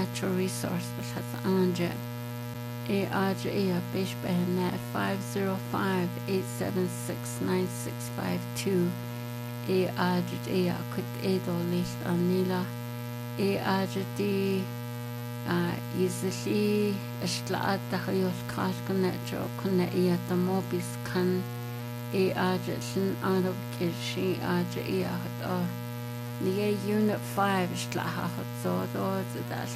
natural resource but has anja. Aja bish behna 505-876-9652. Aja kut edo list anila. Aja di Yizli Ishlaat Tahayol Kalkanetro Kuna Iata Mobis Kan Aja Sin Arab Kishi Aja Iat or Nia Unit 5 Shlahat Zod or that's